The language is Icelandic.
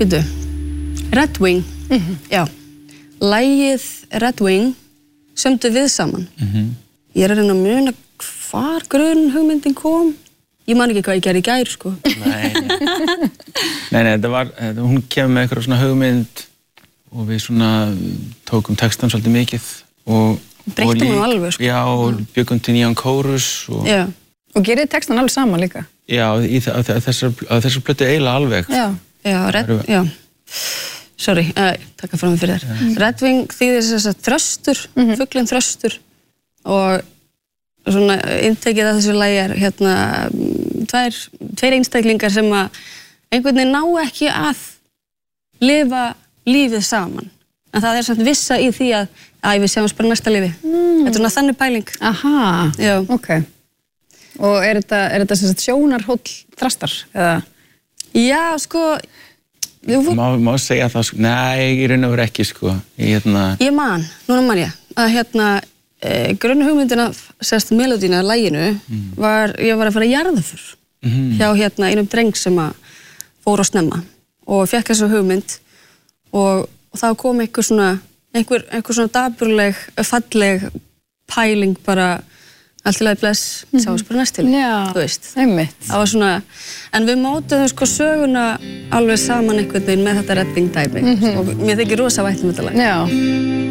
Býtu, Red Wing, já. Lagið Red Wing sömdu við saman. Ég að reyna að muna hvar grunnhugmyndin kom. Ég man ekki hvað ég gerði í gær, sko. Nei, hún kemur með eitthvað svona hugmynd og við svona tókum textan svolítið mikið og breyttum hún alveg, sko. Já, og byggum til nýjan kórus og... Já. Og gerið textan alveg saman líka? Já, þessar plötu eiginlega alveg. Já. Sorry, taka fram fyrir þér. Red Wing þýðir þess að þröstur, fuglinn þröstur og svona inntekið af þessu lagi hérna tveir einstaklingar sem að einhvern veginn ná ekki að lifa lífið saman. En það samt vissa í því að við sjáumst bara næsta lífi. Þetta svona þannig pæling. Aha, já. Ok. Og þetta sem sagt sjónarhóll þrastar, eða? Já, sko... Má segja það, sko. Nei, í raun og veru ekki, sko. Ég man ég, að grunnhugmyndin af melódíuna af laginu ég var að fara í jarðarför hjá einum dreng sem að fór á snemma og fékk þessu hugmynd og þá kom einhver svona dapurleg, falleg pæling bara allt í lagi bless, sjáumst bara næst til. Já, einmitt. Það var svona, en við mótuðum sko söguna alveg saman einhvern veginn með þetta Red Wing dæmi og mér þykir rosa vænt þetta lag. Já.